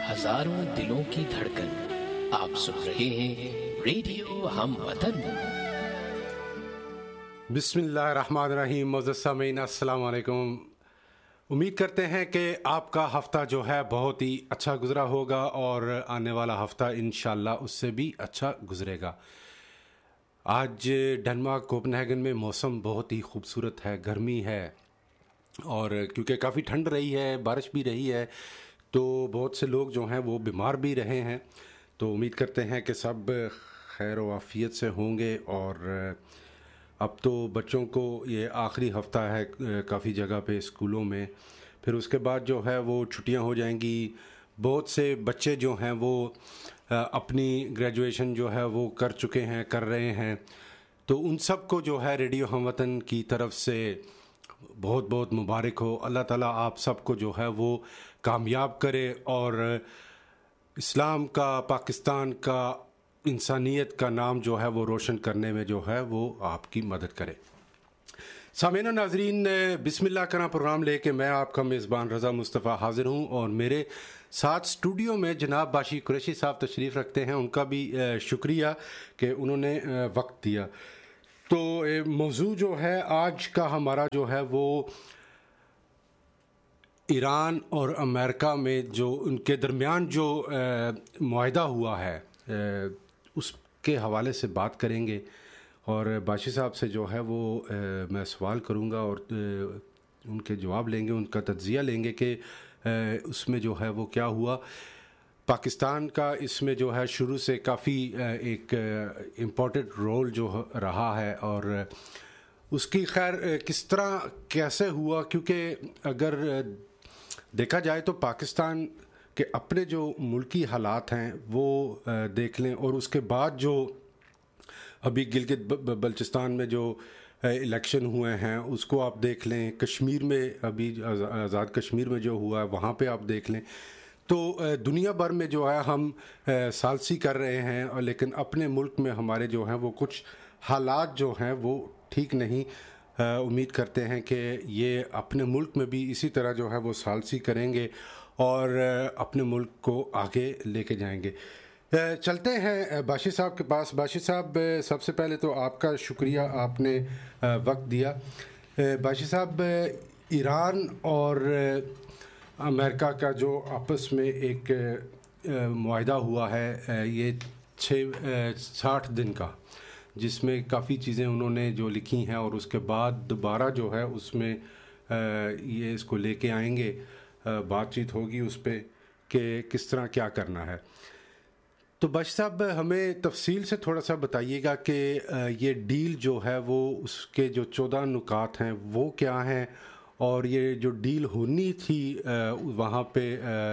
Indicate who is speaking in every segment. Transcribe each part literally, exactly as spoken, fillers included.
Speaker 1: ہزاروں دلوں کی دھڑکن، آپ سن رہے ہیں ریڈیو ہم وطن۔
Speaker 2: بسم اللہ الرحمن الرحیم۔ معزز سامعین السلام علیکم۔ امید کرتے ہیں کہ آپ کا ہفتہ جو ہے بہت ہی اچھا گزرا ہوگا اور آنے والا ہفتہ انشاءاللہ اس سے بھی اچھا گزرے گا۔ آج ڈنمارک کوپنہیگن میں موسم بہت ہی خوبصورت ہے، گرمی ہے، اور کیونکہ کافی ٹھنڈ رہی ہے، بارش بھی رہی ہے، تو بہت سے لوگ جو ہیں وہ بیمار بھی رہے ہیں۔ تو امید کرتے ہیں کہ سب خیر و عافیت سے ہوں گے۔ اور اب تو بچوں کو یہ آخری ہفتہ ہے کافی جگہ پہ اسکولوں میں، پھر اس کے بعد جو ہے وہ چھٹیاں ہو جائیں گی۔ بہت سے بچے جو ہیں وہ اپنی گریجویشن جو ہے وہ کر چکے ہیں، کر رہے ہیں، تو ان سب کو جو ہے ریڈیو ہم وطن کی طرف سے بہت بہت مبارک ہو۔ اللہ تعالیٰ آپ سب کو جو ہے وہ کامیاب کرے اور اسلام کا، پاکستان کا، انسانیت کا نام جو ہے وہ روشن کرنے میں جو ہے وہ آپ کی مدد کرے۔ سامعین و ناظرین، بسم اللہ کرنا پروگرام لے کے میں آپ کا میزبان رضا مصطفیٰ حاضر ہوں، اور میرے ساتھ اسٹوڈیو میں جناب باشی قریشی صاحب تشریف رکھتے ہیں۔ ان کا بھی شکریہ کہ انہوں نے وقت دیا۔ تو موضوع جو ہے آج کا ہمارا جو ہے وہ ایران اور امریکہ میں جو ان کے درمیان جو معاہدہ ہوا ہے اس کے حوالے سے بات کریں گے، اور باشی صاحب سے جو ہے وہ میں سوال کروں گا اور ان کے جواب لیں گے، ان کا تجزیہ لیں گے کہ اس میں جو ہے وہ کیا ہوا۔ پاکستان کا اس میں جو ہے شروع سے کافی ایک امپورٹنٹ رول جو رہا ہے، اور اس کی خیر کس طرح کیسے ہوا، کیونکہ اگر دیکھا جائے تو پاکستان کے اپنے جو ملکی حالات ہیں وہ دیکھ لیں، اور اس کے بعد جو ابھی گلگت بلچستان میں جو الیکشن ہوئے ہیں اس کو آپ دیکھ لیں، کشمیر میں ابھی آزاد کشمیر میں جو ہوا ہے وہاں پہ آپ دیکھ لیں، تو دنیا بھر میں جو ہے ہم ثالثی کر رہے ہیں، اور لیکن اپنے ملک میں ہمارے جو ہیں وہ کچھ حالات جو ہیں وہ ٹھیک نہیں۔ امید کرتے ہیں کہ یہ اپنے ملک میں بھی اسی طرح جو ہے وہ ثالثی کریں گے اور اپنے ملک کو آگے لے کے جائیں گے۔ چلتے ہیں باشی صاحب کے پاس۔ باشی صاحب، سب سے پہلے تو آپ کا شکریہ، آپ نے وقت دیا۔ باشی صاحب، ایران اور امریکہ کا جو آپس میں ایک معاہدہ ہوا ہے یہ چھ ساٹھ دن کا، جس میں کافی چیزیں انہوں نے جو لکھی ہیں، اور اس کے بعد دوبارہ جو ہے اس میں یہ اس کو لے کے آئیں گے، بات چیت ہوگی اس پہ کہ کس طرح کیا کرنا ہے۔ تو باشی صاحب، ہمیں تفصیل سے تھوڑا سا بتائیے گا کہ یہ ڈیل جو ہے وہ اس کے جو چودہ نکات ہیں وہ کیا ہیں، اور یہ جو ڈیل ہونی تھی وہاں پہ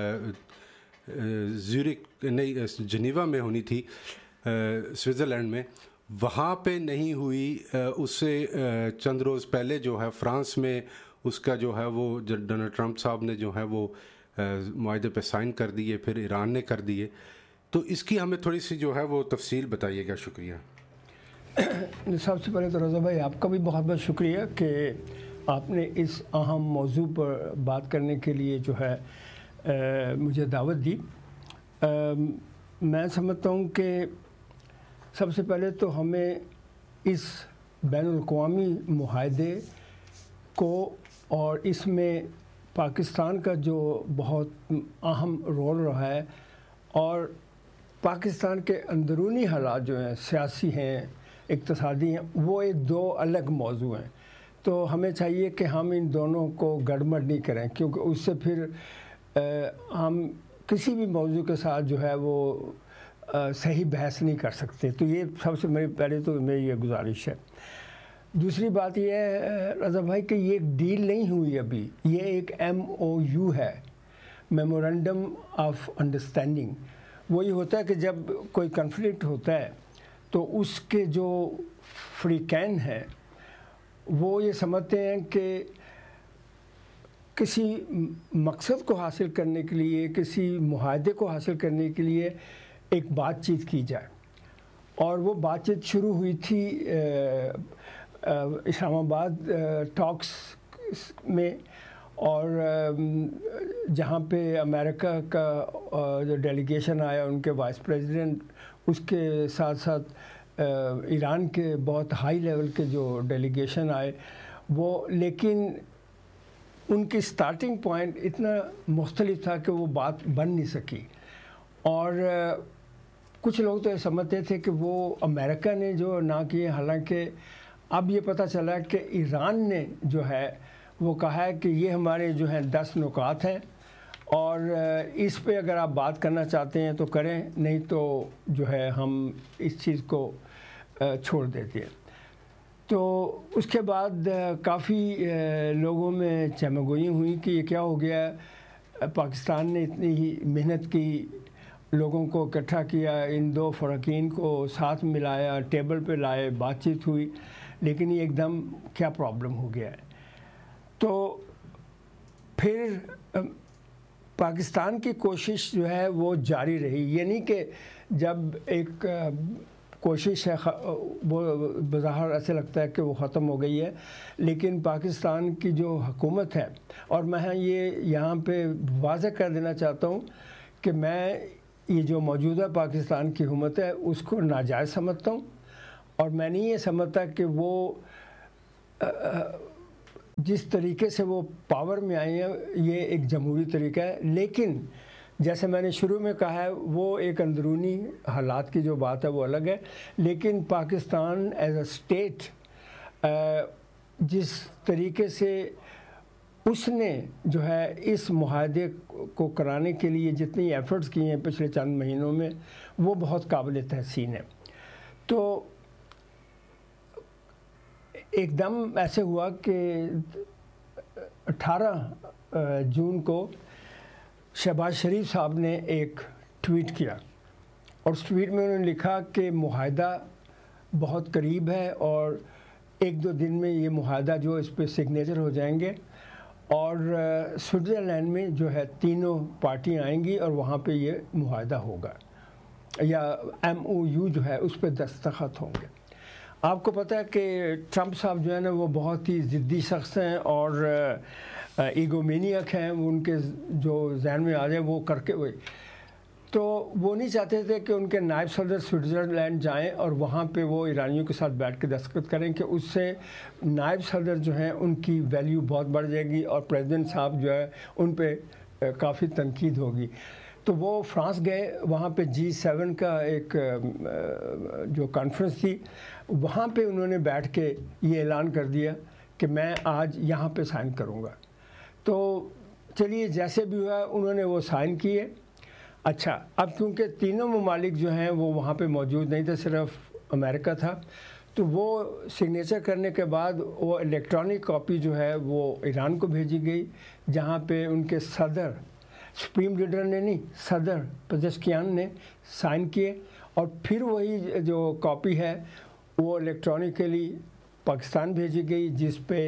Speaker 2: زیورک نہیں جنیوا میں ہونی تھی، سوئٹزرلینڈ میں، وہاں پہ نہیں ہوئی، اس سے چند روز پہلے جو ہے فرانس میں اس کا جو ہے وہ ڈونلڈ ٹرمپ صاحب نے جو ہے وہ معاہدے پہ سائن کر دیے، پھر ایران نے کر دیے، تو اس کی ہمیں تھوڑی سی جو ہے وہ تفصیل بتائیے گا۔ شکریہ۔
Speaker 3: سب سے پہلے تو رضا بھائی آپ کا بھی بہت بہت شکریہ کہ آپ نے اس اہم موضوع پر بات کرنے کے لیے جو ہے مجھے دعوت دی۔ میں سمجھتا ہوں کہ سب سے پہلے تو ہمیں اس بین الاقوامی معاہدے کو اور اس میں پاکستان کا جو بہت اہم رول رہا ہے، اور پاکستان کے اندرونی حالات جو ہیں، سیاسی ہیں، اقتصادی ہیں، وہ ایک دو الگ موضوع ہیں۔ تو ہمیں چاہیے کہ ہم ان دونوں کو گڑبڑ نہیں کریں، کیونکہ اس سے پھر ہم کسی بھی موضوع کے ساتھ جو ہے وہ صحیح بحث نہیں کر سکتے۔ تو یہ سب سے میری پہلے تو میری یہ گزارش ہے۔ دوسری بات یہ ہے رضا بھائی کہ یہ ایک ڈیل نہیں ہوئی ابھی، یہ ایک ایم او یو ہے، میمورنڈم آف انڈرسٹینڈنگ۔ وہی ہوتا ہے کہ جب کوئی کنفلکٹ ہوتا ہے تو اس کے جو فریقین ہیں وہ یہ سمجھتے ہیں کہ کسی مقصد کو حاصل کرنے کے لیے، کسی معاہدے کو حاصل کرنے کے لیے ایک بات چیت کی جائے، اور وہ بات چیت شروع ہوئی تھی اسلام آباد ٹاکس میں، اور جہاں پہ امریکہ کا جو ڈیلیگیشن آیا ان کے وائس پریزیڈنٹ، اس کے ساتھ ساتھ ایران کے بہت ہائی لیول کے جو ڈیلیگیشن آئے وہ، لیکن ان کی سٹارٹنگ پوائنٹ اتنا مختلف تھا کہ وہ بات بن نہیں سکی. اور کچھ لوگ تو یہ سمجھتے تھے کہ وہ امریکہ نے جو نہ کیے، حالانکہ اب یہ پتہ چلا کہ ایران نے جو ہے وہ کہا ہے کہ یہ ہمارے جو ہیں دس نکات ہیں اور اس پہ اگر آپ بات کرنا چاہتے ہیں تو کریں، نہیں تو جو ہے ہم اس چیز کو چھوڑ دیتے ہیں. تو اس کے بعد کافی لوگوں میں چمگوئی ہوئی کہ یہ کیا ہو گیا، پاکستان نے اتنی ہی محنت کی، لوگوں کو اکٹھا کیا، ان دو فرقین کو ساتھ ملایا، ٹیبل پہ لائے، بات چیت ہوئی، لیکن یہ ایک دم کیا پرابلم ہو گیا ہے. تو پھر پاکستان کی کوشش جو ہے وہ جاری رہی، یعنی کہ جب ایک کوشش ہے وہ بظاہر ایسے لگتا ہے کہ وہ ختم ہو گئی ہے، لیکن پاکستان کی جو حکومت ہے، اور میں یہ یہاں پہ واضح کر دینا چاہتا ہوں کہ میں یہ جو موجودہ پاکستان کی حکومت ہے اس کو ناجائز سمجھتا ہوں، اور میں نہیں یہ سمجھتا کہ وہ جس طریقے سے وہ پاور میں آئی ہیں یہ ایک جمہوری طریقہ ہے. لیکن جیسے میں نے شروع میں کہا ہے وہ ایک اندرونی حالات کی جو بات ہے وہ الگ ہے، لیکن پاکستان ایز اے اسٹیٹ جس طریقے سے اس نے جو ہے اس معاہدے کو کرانے کے لیے جتنی ایفرٹس کی ہیں پچھلے چند مہینوں میں، وہ بہت قابل تحسین ہے. تو ایک دم ایسے ہوا کہ اٹھارہ جون کو شہباز شریف صاحب نے ایک ٹویٹ کیا، اور اس ٹویٹ میں انہوں نے لکھا کہ معاہدہ بہت قریب ہے اور ایک دو دن میں یہ معاہدہ جو اس پہ سگنیچر ہو جائیں گے، اور سوئٹزرلینڈ میں جو ہے تینوں پارٹیاں آئیں گی اور وہاں پہ یہ معاہدہ ہوگا، یا ایم او یو جو ہے اس پہ دستخط ہوں گے. آپ کو پتہ ہے کہ ٹرمپ صاحب جو ہے نا وہ بہت ہی ضدی شخص ہیں اور ایگومینیک ہیں، وہ ان کے جو ذہن میں آ جائے وہ کر کے وہی، تو وہ نہیں چاہتے تھے کہ ان کے نائب صدر سوئٹزرلینڈ جائیں اور وہاں پہ وہ ایرانیوں کے ساتھ بیٹھ کے دستخط کریں، کہ اس سے نائب صدر جو ہیں ان کی ویلیو بہت بڑھ جائے گی اور پریزیڈنٹ صاحب جو ہے ان پہ کافی تنقید ہوگی. تو وہ فرانس گئے، وہاں پہ جی سیون کا ایک جو کانفرنس تھی، وہاں پہ انہوں نے بیٹھ کے یہ اعلان کر دیا کہ میں آج یہاں پہ سائن کروں گا. تو چلیے جیسے بھی ہوا انہوں نے وہ سائن کیے. اچھا، اب کیونکہ تینوں ممالک جو ہیں وہ وہاں پہ موجود نہیں تھے، صرف امریکہ تھا، تو وہ سگنیچر کرنے کے بعد وہ الیکٹرانک کاپی جو ہے وہ ایران کو بھیجی گئی، جہاں پہ ان کے صدر، سپریم لیڈر نے نہیں، صدر پزشکیان نے سائن کیے، اور پھر وہی جو کاپی ہے وہ الیکٹرانکلی پاکستان بھیجی گئی، جس پہ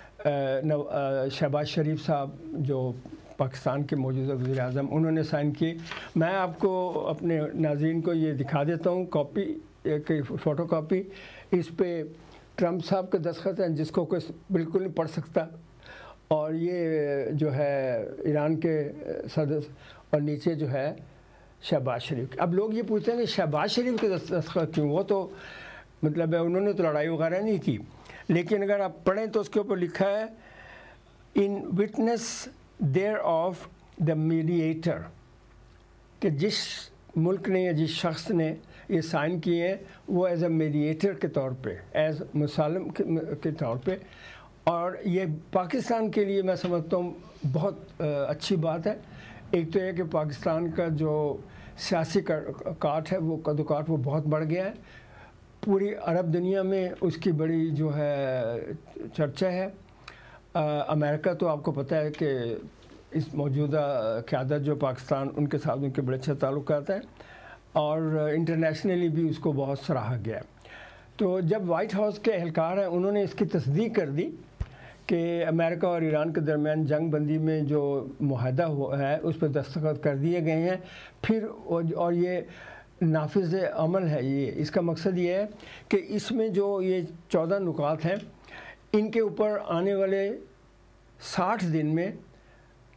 Speaker 3: شہباز شریف صاحب جو پاکستان کے موجودہ وزیر اعظم انہوں نے سائن کی. میں آپ کو اپنے ناظرین کو یہ دکھا دیتا ہوں کاپی، ایک فوٹو کاپی. اس پہ ٹرمپ صاحب کے دستخط ہیں جس کو کوئی بالکل نہیں پڑھ سکتا، اور یہ جو ہے ایران کے صدر، اور نیچے جو ہے شہباز شریف. اب لوگ یہ پوچھتے ہیں کہ شہباز شریف کے دستخط کیوں؟ وہ تو مطلب ہے انہوں نے تو لڑائی وغیرہ نہیں کی، لیکن اگر آپ پڑھیں تو اس کے اوپر لکھا ہے ان witness there of the mediator, کہ جس ملک نے یا جس شخص نے یہ سائن کیے ہیں وہ ایز اے میڈیٹر کے طور پہ، ایز مسالم کے طور پہ. اور یہ پاکستان کے لیے میں سمجھتا ہوں بہت اچھی بات ہے. ایک تو یہ کہ پاکستان کا جو سیاسی کاٹ ہے وہ قد و کاٹ وہ بہت بڑھ گیا ہے، پوری عرب دنیا میں اس کی بڑی جو ہے چرچا ہے. امریکہ تو آپ کو پتہ ہے کہ اس موجودہ قیادت جو پاکستان، ان کے ساتھ ان کے بڑے اچھے تعلقات ہیں، اور انٹرنیشنلی بھی اس کو بہت سراہا گیا. تو جب وائٹ ہاؤس کے اہلکار ہیں انہوں نے اس کی تصدیق کر دی کہ امریکہ اور ایران کے درمیان جنگ بندی میں جو معاہدہ ہے اس پہ دستخط کر دیے گئے ہیں، پھر اور یہ نافذ عمل ہے. یہ اس کا مقصد یہ ہے کہ اس میں جو یہ چودہ نکات ہیں ان کے اوپر آنے والے ساٹھ دن میں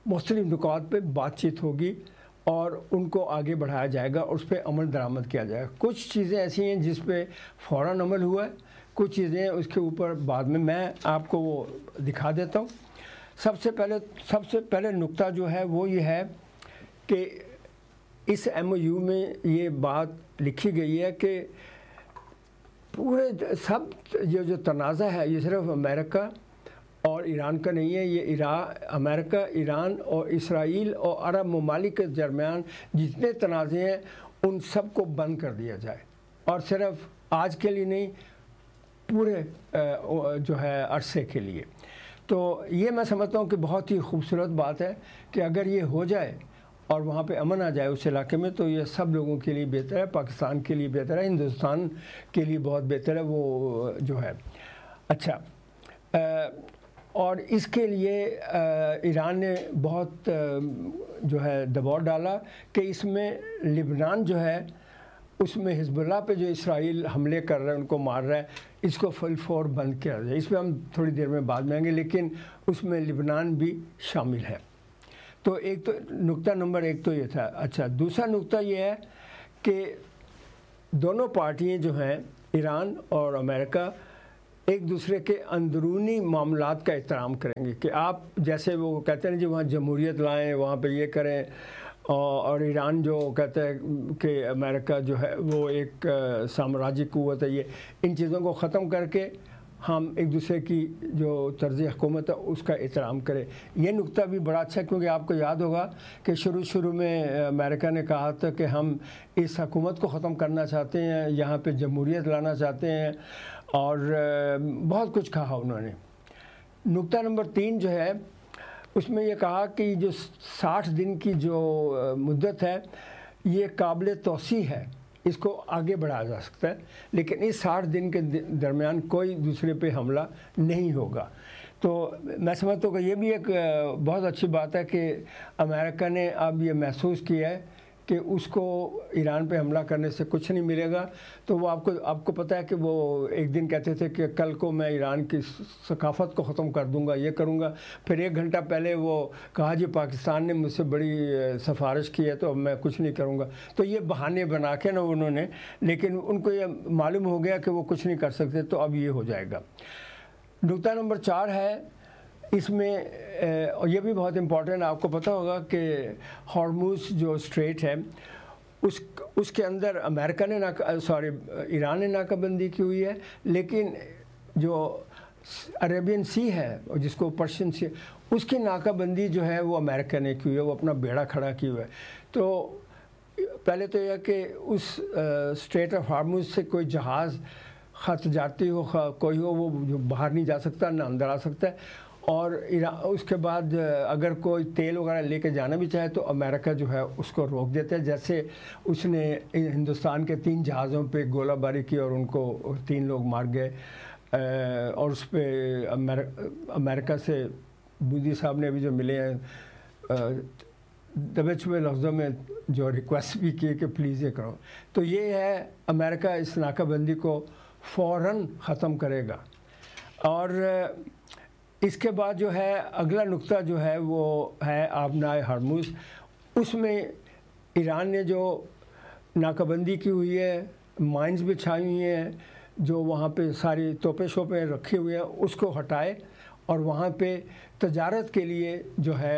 Speaker 3: مختلف نکات پہ بات چیت ہوگی اور ان کو آگے بڑھایا جائے گا اور اس پہ عمل درآمد کیا جائے گا. کچھ چیزیں ایسی ہیں جس پہ فوراً عمل ہوا ہے, کچھ چیزیں اس کے اوپر بعد میں میں آپ کو وہ دکھا دیتا ہوں. سب سے پہلے سب سے پہلے نقطہ جو ہے وہ یہ ہے کہ اس ایم او یو میں یہ بات لکھی گئی ہے کہ پورے سب یہ جو تنازع ہے یہ صرف امریکہ اور ایران کا نہیں ہے, یہ ایران امریکہ ایران اور اسرائیل اور عرب ممالک کے درمیان جتنے تنازع ہیں ان سب کو بند کر دیا جائے, اور صرف آج کے لیے نہیں پورے جو ہے عرصے کے لیے. تو یہ میں سمجھتا ہوں کہ بہت ہی خوبصورت بات ہے کہ اگر یہ ہو جائے اور وہاں پہ امن آ جائے اس علاقے میں تو یہ سب لوگوں کے لیے بہتر ہے, پاکستان کے لیے بہتر ہے, ہندوستان کے لیے بہت بہتر ہے وہ جو ہے. اچھا, اور اس کے لیے ایران نے بہت جو ہے دباؤ ڈالا کہ اس میں لبنان جو ہے اس میں حزب اللہ پہ جو اسرائیل حملے کر رہے ہیں ان کو مار رہا ہے, اس کو فل فور بند کیا جائے. اس پہ ہم تھوڑی دیر میں بعد میں آئیں گے, لیکن اس میں لبنان بھی شامل ہے. تو ایک تو نقطہ نمبر ایک تو یہ تھا. اچھا, دوسرا نقطہ یہ ہے کہ دونوں پارٹیاں جو ہیں ایران اور امریکہ ایک دوسرے کے اندرونی معاملات کا احترام کریں گے کہ آپ جیسے وہ کہتے ہیں جی وہاں جمہوریت لائیں, وہاں پہ یہ کریں, اور ایران جو کہتا ہے کہ امریکہ جو ہے وہ ایک سامراجی قوت ہے, یہ ان چیزوں کو ختم کر کے ہم ایک دوسرے کی جو طرز حکومت ہے اس کا احترام کریں. یہ نقطہ بھی بڑا اچھا ہے کیونکہ آپ کو یاد ہوگا کہ شروع شروع میں امریکہ نے کہا تھا کہ ہم اس حکومت کو ختم کرنا چاہتے ہیں, یہاں پہ جمہوریت لانا چاہتے ہیں, اور بہت کچھ کہا انہوں نے. نقطہ نمبر تین جو ہے اس میں یہ کہا کہ جو ساٹھ دن کی جو مدت ہے یہ قابل توسیع ہے, اس کو آگے بڑھایا جا سکتا ہے, لیکن اس ساٹھ دن کے درمیان کوئی دوسرے پہ حملہ نہیں ہوگا. تو میں سمجھتا ہوں کہ یہ بھی ایک بہت اچھی بات ہے کہ امریکہ نے اب یہ محسوس کیا ہے کہ اس کو ایران پہ حملہ کرنے سے کچھ نہیں ملے گا. تو وہ آپ کو آپ کو پتہ ہے کہ وہ ایک دن کہتے تھے کہ کل کو میں ایران کی ثقافت کو ختم کر دوں گا, یہ کروں گا, پھر ایک گھنٹہ پہلے وہ کہا جی پاکستان نے مجھ سے بڑی سفارش کی ہے تو اب میں کچھ نہیں کروں گا. تو یہ بہانے بنا کے نا انہوں نے, لیکن ان کو یہ معلوم ہو گیا کہ وہ کچھ نہیں کر سکتے, تو اب یہ ہو جائے گا. نقطہ نمبر چار ہے اس میں, اور یہ بھی بہت امپورٹنٹ, آپ کو پتہ ہوگا کہ ہارموز جو اسٹریٹ ہے اس اس کے اندر امریکہ نے سوری ایران نے ناکہ بندی کی ہوئی ہے, لیکن جو عربین سی ہے جس کو پرشین سی, اس کی ناکہ بندی جو ہے وہ امریکہ نے کی ہوئی ہے, وہ اپنا بیڑا کھڑا کی ہوا ہے. تو پہلے تو یہ کہ اس اسٹریٹ آف ہارموز سے کوئی جہاز خط جاتی ہو کوئی ہو وہ جو باہر نہیں جا سکتا نہ اندر آ سکتا ہے, اور اس کے بعد اگر کوئی تیل وغیرہ لے کے جانا بھی چاہے تو امریکہ جو ہے اس کو روک دیتا ہے. جیسے اس نے ہندوستان کے تین جہازوں پہ گولہ باری کی اور ان کو تین لوگ مار گئے, اور اس پہ امریکہ سے مودی صاحب نے ابھی جو ملے ہیں دبے چھپے لفظوں میں جو ریکویسٹ بھی کی کہ پلیز یہ کرو. تو یہ ہے امریکہ اس ناکہ بندی کو فوراً ختم کرے گا. اور اس کے بعد جو ہے اگلا نقطہ جو ہے وہ ہے آبنائے ہرمز. اس میں ایران نے جو ناکہ بندی کی ہوئی ہے, مائنز بچھائی ہوئی ہیں, جو وہاں پہ ساری توپیں شوپیں رکھی ہوئی ہیں اس کو ہٹائے, اور وہاں پہ تجارت کے لیے جو ہے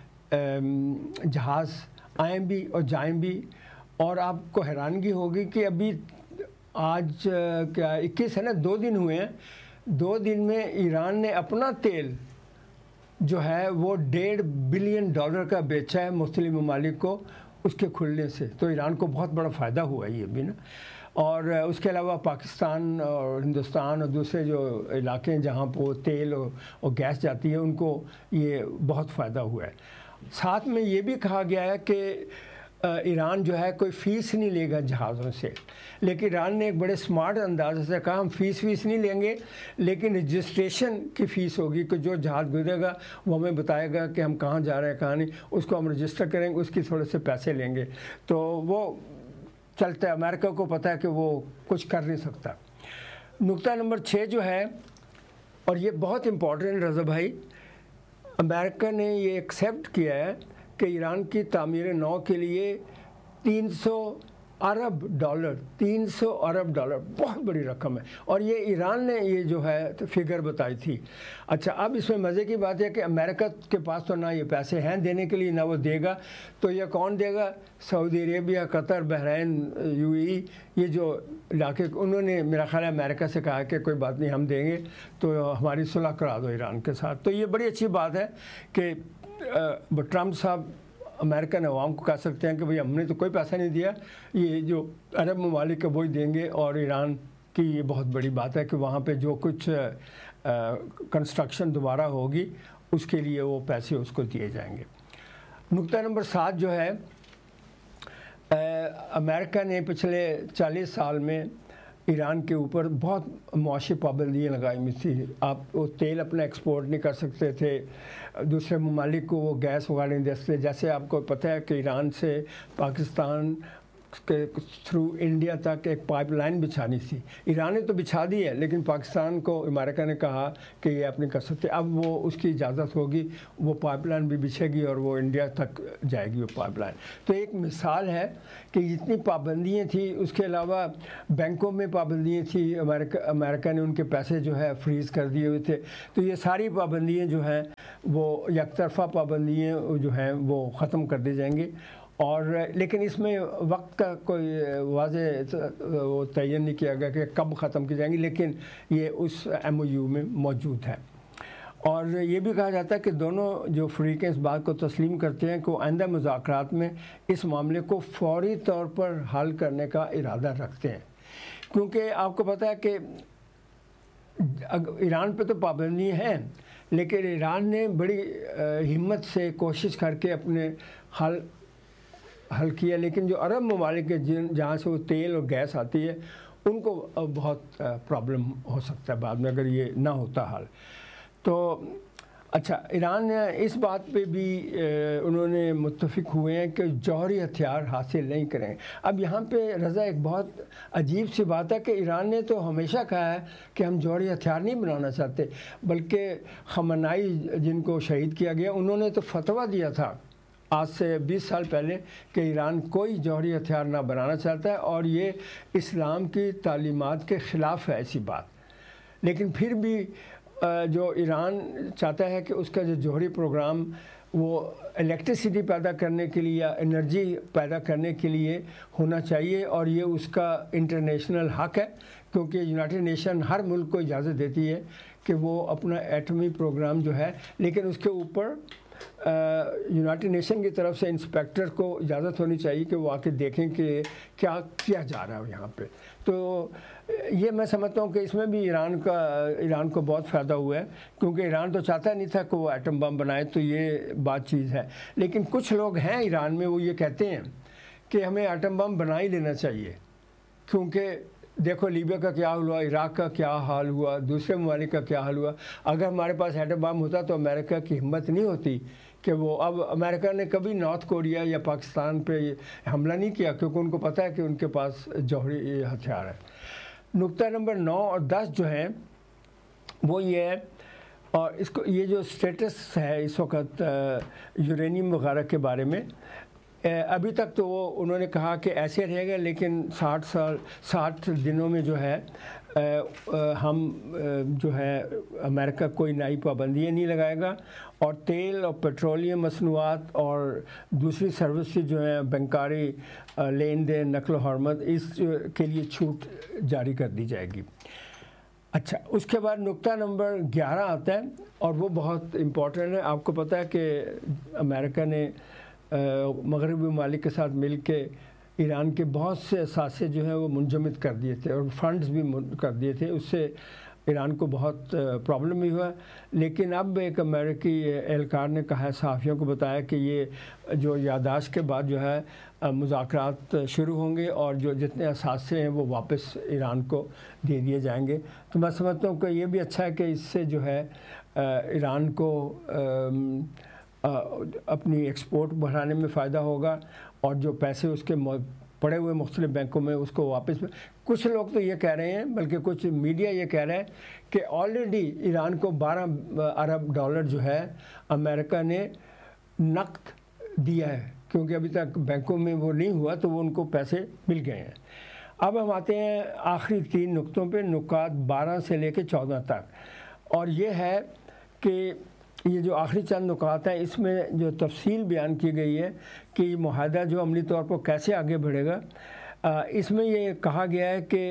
Speaker 3: جہاز آئیں بھی اور جائیں بھی. اور آپ کو حیرانگی ہوگی کہ ابھی آج کیا اکیس ہے نا, دو دن ہوئے ہیں, دو دن میں ایران نے اپنا تیل جو ہے وہ ڈیڑھ بلین ڈالر کا بیچا ہے مختلف ممالک کو اس کے کھلنے سے. تو ایران کو بہت بڑا فائدہ ہوا ہے یہ بھی نا. اور اس کے علاوہ پاکستان اور ہندوستان اور دوسرے جو علاقے ہیں جہاں پہ تیل اور گیس جاتی ہے ان کو یہ بہت فائدہ ہوا ہے. ساتھ میں یہ بھی کہا گیا ہے کہ ایران جو ہے کوئی فیس نہیں لے گا جہازوں سے, لیکن ایران نے ایک بڑے سمارٹ انداز سے کہا ہم فیس ویس نہیں لیں گے, لیکن رجسٹریشن کی فیس ہوگی کہ جو جہاز گزرے گا وہ ہمیں بتائے گا کہ ہم کہاں جا رہے ہیں کہاں نہیں, اس کو ہم رجسٹر کریں گے, اس کی تھوڑے سے پیسے لیں گے. تو وہ چلتا ہے, امریکہ کو پتہ ہے کہ وہ کچھ کر نہیں سکتا. نقطہ نمبر چھ جو ہے, اور یہ بہت امپورٹنٹ رضا بھائی, امریکہ نے یہ ایکسیپٹ کیا ہے کہ ایران کی تعمیر نو کے لیے تین سو ارب ڈالر تین سو ارب ڈالر بہت بڑی رقم ہے، اور یہ ایران نے یہ جو ہے فگر بتائی تھی۔ اچھا، اب اس میں مزے کی بات ہے کہ امریکہ کے پاس تو نہ یہ پیسے ہیں دینے کے لیے، نہ وہ دے گا، تو یہ کون دے گا؟ سعودی عربیہ، قطر، بحرین، یو اے ای، یہ جو علاقے انہوں نے میرا خیال ہے امریکہ سے کہا کہ کوئی بات نہیں ہم دیں گے، تو ہماری صلح کرا دو ایران کے ساتھ۔ تو یہ بڑی اچھی بات ہے کہ ٹرمپ صاحب امریکہ نے عوام کو کہہ سکتے ہیں کہ بھئی ہم نے تو کوئی پیسہ نہیں دیا، یہ جو عرب ممالک ہے وہی دیں گے، اور ایران کی یہ بہت بڑی بات ہے کہ وہاں پہ جو کچھ کنسٹرکشن دوبارہ ہوگی اس کے لیے وہ پیسے اس کو دیے جائیں گے۔ نقطہ نمبر سات جو ہے، امریکہ نے پچھلے چالیس سال میں ایران کے اوپر بہت معاشی پابندیاں لگائی ہوئی تھی۔ آپ وہ تیل اپنا ایکسپورٹ نہیں کر سکتے تھے، دوسرے ممالک کو وہ گیس وغیرہ نہیں دے سکتے۔ جیسے آپ کو پتہ ہے کہ ایران سے پاکستان کے تھرو انڈیا تک ایک پائپ لائن بچھانی تھی، ایران نے تو بچھا دی ہے، لیکن پاکستان کو امریکہ نے کہا کہ یہ آپ نہیں کر سکتے۔ اب وہ اس کی اجازت ہوگی، وہ پائپ لائن بھی بچھے گی اور وہ انڈیا تک جائے گی وہ پائپ لائن۔ تو ایک مثال ہے کہ جتنی پابندیاں تھیں، اس کے علاوہ بینکوں میں پابندیاں تھیں، امریکہ امریکہ نے ان کے پیسے جو ہے فریز کر دیے ہوئے تھے۔ تو یہ ساری پابندیاں جو ہیں وہ یک طرفہ پابندیاں جو ہیں وہ ختم کر دی جائیں گی، اور لیکن اس میں وقت کا کوئی واضح وہ تعین نہیں کیا گیا کہ کب ختم کی جائیں گی، لیکن یہ اس ایم او یو میں موجود ہے۔ اور یہ بھی کہا جاتا ہے کہ دونوں جو فریقیں اس بات کو تسلیم کرتے ہیں کہ وہ آئندہ مذاکرات میں اس معاملے کو فوری طور پر حل کرنے کا ارادہ رکھتے ہیں، کیونکہ آپ کو پتہ ہے کہ ایران پہ تو پابندیاں ہیں، لیکن ایران نے بڑی ہمت سے کوشش کر کے اپنے حل حل کیا، لیکن جو عرب ممالک کے جن جہاں سے وہ تیل اور گیس آتی ہے ان کو بہت پرابلم ہو سکتا ہے بعد میں اگر یہ نہ ہوتا حل۔ تو اچھا، ایران نے اس بات پہ بھی انہوں نے متفق ہوئے ہیں کہ جوہری ہتھیار حاصل نہیں کریں۔ اب یہاں پہ رضا ایک بہت عجیب سی بات ہے کہ ایران نے تو ہمیشہ کہا ہے کہ ہم جوہری ہتھیار نہیں بنانا چاہتے، بلکہ خامنائی جن کو شہید کیا گیا انہوں نے تو فتویٰ دیا تھا آج سے بیس سال پہلے کہ ایران کوئی جوہری ہتھیار نہ بنانا چاہتا ہے، اور یہ اسلام کی تعلیمات کے خلاف ہے ایسی بات۔ لیکن پھر بھی جو ایران چاہتا ہے کہ اس کا جو جوہری پروگرام وہ الیکٹریسٹی پیدا کرنے کے لیے یا انرجی پیدا کرنے کے لیے ہونا چاہیے، اور یہ اس کا انٹرنیشنل حق ہے، کیونکہ یونائٹڈ نیشن ہر ملک کو اجازت دیتی ہے کہ وہ اپنا ایٹمی پروگرام جو ہے، لیکن اس کے اوپر یونائٹڈ نیشن کی طرف سے انسپیکٹر کو اجازت ہونی چاہیے کہ وہ آ کے دیکھیں کہ کیا کیا جا رہا ہے یہاں پہ۔ تو یہ میں سمجھتا ہوں کہ اس میں بھی ایران کا ایران کو بہت فائدہ ہوا ہے، کیونکہ ایران تو چاہتا نہیں تھا کہ وہ ایٹم بم بنائے، تو یہ بات چیز ہے۔ لیکن کچھ لوگ ہیں ایران میں وہ یہ کہتے ہیں کہ ہمیں ایٹم بم بنا ہی لینا چاہیے، کیونکہ دیکھو لیبیا کا کیا ہوا، عراق کا کیا حال ہوا، دوسرے ممالک کا کیا حال ہوا۔ اگر ہمارے پاس ایٹم بم ہوتا تو امریکہ کی ہمت نہیں ہوتی کہ وہ اب امریکہ نے کبھی نارتھ کوریا یا پاکستان پہ حملہ نہیں کیا، کیونکہ ان کو پتہ ہے کہ ان کے پاس جوہری ہتھیار ہے۔ نقطہ نمبر نو اور دس جو ہے وہ یہ ہے، اور اس کو یہ جو سٹیٹس ہے اس وقت یورینیم وغیرہ کے بارے میں، ابھی تک تو وہ انہوں نے کہا کہ ایسے رہے گا، لیکن ساٹھ سال ساٹھ دنوں میں جو ہے ہم جو ہے امریکہ کوئی نئی پابندیاں نہیں لگائے گا، اور تیل اور پیٹرولیم مصنوعات اور دوسری سروسز جو ہیں بینکاری، لین دین، نقل و حرمت، اس کے لیے چھوٹ جاری کر دی جائے گی۔ اچھا، اس کے بعد نقطہ نمبر گیارہ آتا ہے، اور وہ بہت امپورٹنٹ ہے۔ آپ کو پتہ ہے کہ امریکہ نے مغربی ممالک کے ساتھ مل کے ایران کے بہت سے اثاثے جو ہیں وہ منجمد کر دیے تھے، اور فنڈز بھی کر دیے تھے، اس سے ایران کو بہت پرابلم بھی ہوا۔ لیکن اب ایک امریکی اہلکار نے کہا ہے، صحافیوں کو بتایا کہ یہ جو یادداشت کے بعد جو ہے مذاکرات شروع ہوں گے، اور جو جتنے اثاثے ہیں وہ واپس ایران کو دے دیے جائیں گے۔ تو میں سمجھتا ہوں کہ یہ بھی اچھا ہے کہ اس سے جو ہے ایران کو اپنی ایکسپورٹ بڑھانے میں فائدہ ہوگا، اور جو پیسے اس کے پڑے ہوئے مختلف بینکوں میں اس کو واپس. کچھ لوگ تو یہ کہہ رہے ہیں, بلکہ کچھ میڈیا یہ کہہ رہا ہے کہ آلریڈی ایران کو بارہ ارب ڈالر جو ہے امریکہ نے نقد دیا ہے, کیونکہ ابھی تک بینکوں میں وہ نہیں ہوا تو وہ ان کو پیسے مل گئے ہیں. اب ہم آتے ہیں آخری تین نقطوں پہ, نکات بارہ سے لے کے چودہ تک, اور یہ ہے کہ یہ جو آخری چند نکات ہیں اس میں جو تفصیل بیان کی گئی ہے کہ یہ معاہدہ جو عملی طور پر کیسے آگے بڑھے گا. اس میں یہ کہا گیا ہے کہ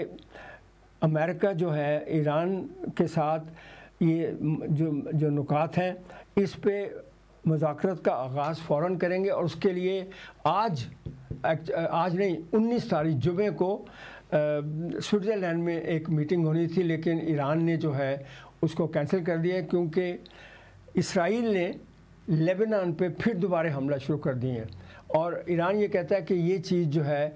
Speaker 3: امریکہ جو ہے ایران کے ساتھ یہ جو جو نکات ہیں اس پہ مذاکرات کا آغاز فوراً کریں گے, اور اس کے لیے آج آج نہیں انیس تاریخ جمعے کو سوئٹزرلینڈ میں ایک میٹنگ ہونی تھی, لیکن ایران نے جو ہے اس کو کینسل کر دیا کیونکہ اسرائیل نے لیبنان پہ پھر دوبارہ حملہ شروع کر دیے ہیں, اور ایران یہ کہتا ہے کہ یہ چیز جو ہے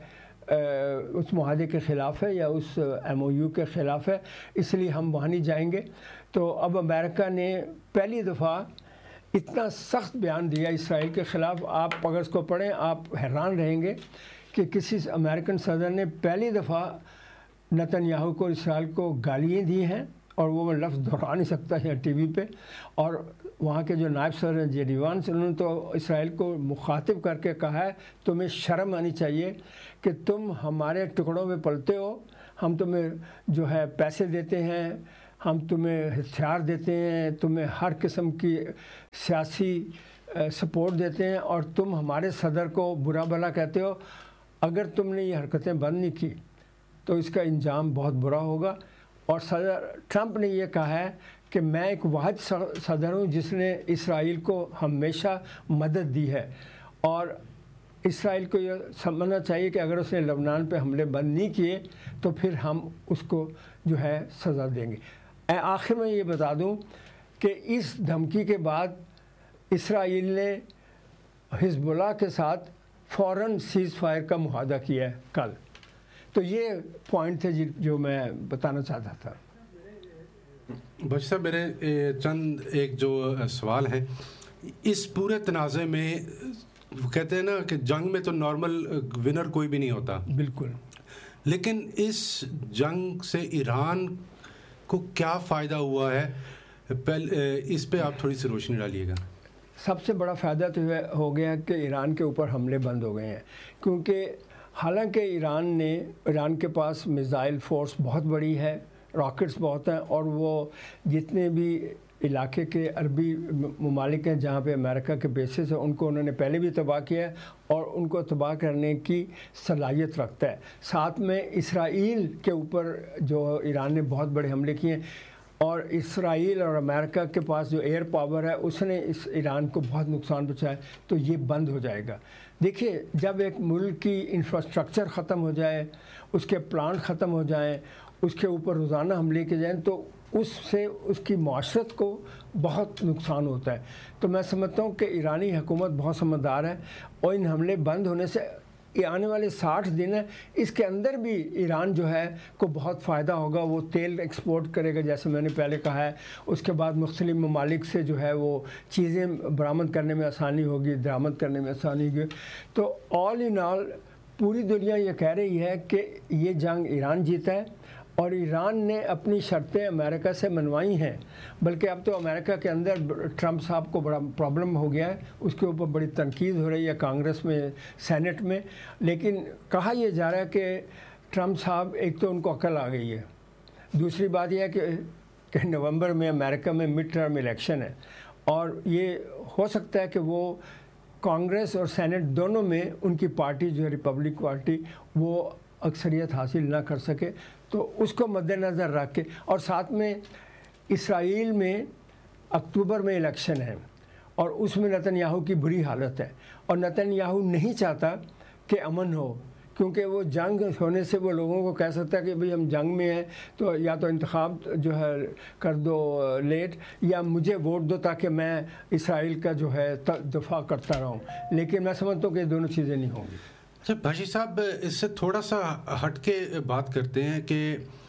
Speaker 3: اس معاہدے کے خلاف ہے یا اس ایم او یو کے خلاف ہے, اس لیے ہم وہاں نہیں جائیں گے. تو اب امریکہ نے پہلی دفعہ اتنا سخت بیان دیا اسرائیل کے خلاف, آپ اگر اس کو پڑھیں آپ حیران رہیں گے کہ کسی امریکن صدر نے پہلی دفعہ نتن یاہو کو اسرائیل کو گالیاں دی ہیں, اور وہ لفظ دہرا نہیں سکتا ہے ٹی وی پہ. اور وہاں کے جو نائب صدر ہیں جے ڈی وانس, انہوں نے تو اسرائیل کو مخاطب کر کے کہا ہے تمہیں شرم آنی چاہیے کہ تم ہمارے ٹکڑوں میں پلتے ہو, ہم تمہیں جو ہے پیسے دیتے ہیں, ہم تمہیں ہتھیار دیتے ہیں, تمہیں ہر قسم کی سیاسی سپورٹ دیتے ہیں, اور تم ہمارے صدر کو برا بھلا کہتے ہو. اگر تم نے یہ حرکتیں بند نہیں کی تو اس کا انجام بہت برا ہوگا. اور صدر ٹرمپ نے یہ کہا ہے کہ میں ایک واحد صدر ہوں جس نے اسرائیل کو ہمیشہ مدد دی ہے, اور اسرائیل کو یہ سمجھنا چاہیے کہ اگر اس نے لبنان پہ حملے بند نہیں کیے تو پھر ہم اس کو جو ہے سزا دیں گے. آخر میں یہ بتا دوں کہ اس دھمکی کے بعد اسرائیل نے حزب اللہ کے ساتھ فوراً سیز فائر کا معاہدہ کیا ہے کل. تو یہ پوائنٹ تھے جو میں بتانا چاہتا تھا.
Speaker 2: بچ صاحب میرے چند ایک جو سوال ہیں, اس پورے تنازع میں کہتے ہیں نا کہ جنگ میں تو نارمل ونر کوئی بھی نہیں ہوتا,
Speaker 3: بالکل,
Speaker 2: لیکن اس جنگ سے ایران کو کیا فائدہ ہوا ہے, پہلے اس پہ آپ تھوڑی سی روشنی ڈالیے گا.
Speaker 3: سب سے بڑا فائدہ تو ہو گیا کہ ایران کے اوپر حملے بند ہو گئے ہیں, کیونکہ حالانکہ ایران نے ایران کے پاس میزائل فورس بہت بڑی ہے, راکٹس بہت ہیں, اور وہ جتنے بھی علاقے کے عربی ممالک ہیں جہاں پہ امریکہ کے بیسز ہیں ان کو انہوں نے پہلے بھی تباہ کیا ہے اور ان کو تباہ کرنے کی صلاحیت رکھتا ہے. ساتھ میں اسرائیل کے اوپر جو ایران نے بہت بڑے حملے کیے ہیں, اور اسرائیل اور امریکہ کے پاس جو ایئر پاور ہے اس نے اس ایران کو بہت نقصان پہنچایا, تو یہ بند ہو جائے گا. دیکھیے جب ایک ملک کی انفراسٹرکچر ختم ہو جائے, اس کے پلانٹ ختم ہو جائیں, اس کے اوپر روزانہ حملے کے جائیں, تو اس سے اس کی معاشرت کو بہت نقصان ہوتا ہے. تو میں سمجھتا ہوں کہ ایرانی حکومت بہت سمجھدار ہے, اور ان حملے بند ہونے سے آنے والے ساٹھ دن ہیں اس کے اندر بھی ایران جو ہے کو بہت فائدہ ہوگا. وہ تیل ایکسپورٹ کرے گا جیسے میں نے پہلے کہا ہے, اس کے بعد مختلف ممالک سے جو ہے وہ چیزیں برآمد کرنے میں آسانی ہوگی, درآمد کرنے میں آسانی ہوگی. تو آل ان آل پوری دنیا یہ کہہ رہی ہے کہ یہ جنگ ایران جیتا ہے, اور ایران نے اپنی شرطیں امریکہ سے منوائی ہیں. بلکہ اب تو امریکہ کے اندر ٹرمپ صاحب کو بڑا پرابلم ہو گیا ہے, اس کے اوپر بڑی تنقید ہو رہی ہے کانگریس میں, سینٹ میں. لیکن کہا یہ جا رہا ہے کہ ٹرمپ صاحب ایک تو ان کو عقل آ گئی ہے, دوسری بات یہ ہے کہ کہ نومبر میں امریکہ میں مڈ ٹرم الیکشن ہے, اور یہ ہو سکتا ہے کہ وہ کانگریس اور سینٹ دونوں میں ان کی پارٹی جو ہے ریپبلک پارٹی وہ اکثریت حاصل نہ کر سکے. تو اس کو مد نظر رکھ کے, اور ساتھ میں اسرائیل میں اکتوبر میں الیکشن ہے, اور اس میں نتن یاہو کی بری حالت ہے, اور نتن یاہو نہیں چاہتا کہ امن ہو, کیونکہ وہ جنگ ہونے سے وہ لوگوں کو کہہ سکتا ہے کہ بھئی ہم جنگ میں ہیں تو یا تو انتخاب جو ہے کر دو لیٹ, یا مجھے ووٹ دو تاکہ میں اسرائیل کا جو ہے دفاع کرتا رہوں. لیکن میں سمجھتا ہوں کہ یہ دونوں چیزیں نہیں ہوں گی.
Speaker 2: اچھا بھاشی صاحب, اس سے تھوڑا سا ہٹ کے بات کرتے ہیں کہ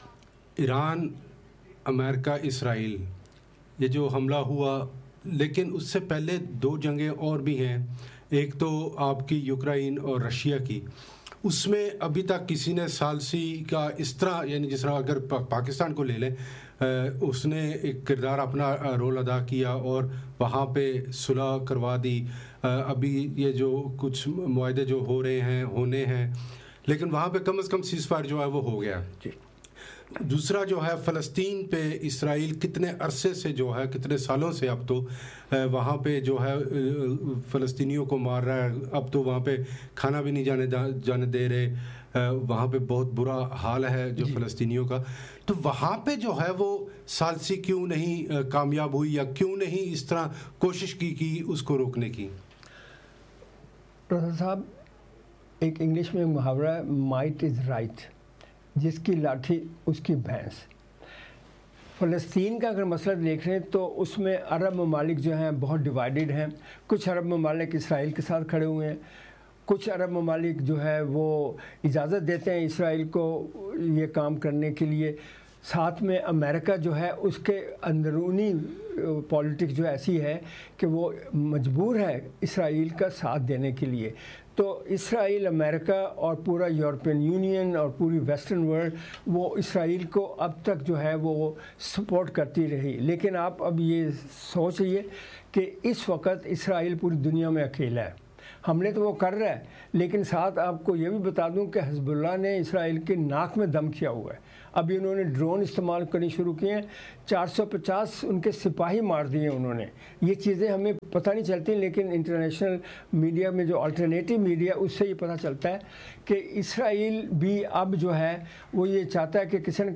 Speaker 2: ایران, امریکہ, اسرائیل یہ جو حملہ ہوا, لیکن اس سے پہلے دو جنگیں اور بھی ہیں, ایک تو آپ کی یوکرائن اور رشیا کی, اس میں ابھی تک کسی نے ثالثی کا اس طرح یعنی جس طرح اگر پاکستان کو لے لیں اس نے ایک کردار اپنا رول ادا کیا اور وہاں پہ صلح کروا دی. ابھی یہ جو کچھ معاہدے جو ہو رہے ہیں ہونے ہیں لیکن وہاں پہ کم از کم سیز فائر جو ہے وہ ہو گیا. دوسرا جو ہے فلسطین پہ اسرائیل کتنے عرصے سے جو ہے کتنے سالوں سے اب تو وہاں پہ جو ہے فلسطینیوں کو مار رہا ہے. اب تو وہاں پہ کھانا بھی نہیں جانے جانے دے رہے. وہاں پہ بہت برا حال ہے جو فلسطینیوں کا. تو وہاں پہ جو ہے وہ ثالثی کیوں نہیں کامیاب ہوئی یا کیوں نہیں اس طرح کوشش کی کی اس کو روکنے کی؟
Speaker 3: پروفیسر صاحب ایک انگلش میں محاورہ ہے مائٹ از رائٹ، جس کی لاٹھی اس کی بھینس. فلسطین کا اگر مسئلہ دیکھ رہے ہیں تو اس میں عرب ممالک جو ہیں بہت ڈیوائیڈڈ ہیں. کچھ عرب ممالک اسرائیل کے ساتھ کھڑے ہوئے ہیں، کچھ عرب ممالک جو ہے وہ اجازت دیتے ہیں اسرائیل کو یہ کام کرنے کے لیے. ساتھ میں امریکہ جو ہے اس کے اندرونی پالیٹکس جو ایسی ہے کہ وہ مجبور ہے اسرائیل کا ساتھ دینے کے لیے. تو اسرائیل، امریکہ اور پورا یورپین یونین اور پوری ویسٹرن ورلڈ وہ اسرائیل کو اب تک جو ہے وہ سپورٹ کرتی رہی. لیکن آپ اب یہ سوچئے کہ اس وقت اسرائیل پوری دنیا میں اکیلا ہے. حملے تو وہ کر رہا ہے لیکن ساتھ آپ کو یہ بھی بتا دوں کہ حزب اللہ نے اسرائیل کے ناک میں دم کیا ہوا ہے. ابھی انہوں نے ڈرون استعمال کرنی شروع کیے ہیں. چار سو پچاس ان کے سپاہی مار دیے انہوں نے. یہ چیزیں ہمیں پتہ نہیں چلتی لیکن انٹرنیشنل میڈیا میں جو الٹرنیٹیو میڈیا اس سے یہ پتہ چلتا ہے کہ اسرائیل بھی اب جو ہے وہ یہ چاہتا ہے کہ کسی نہ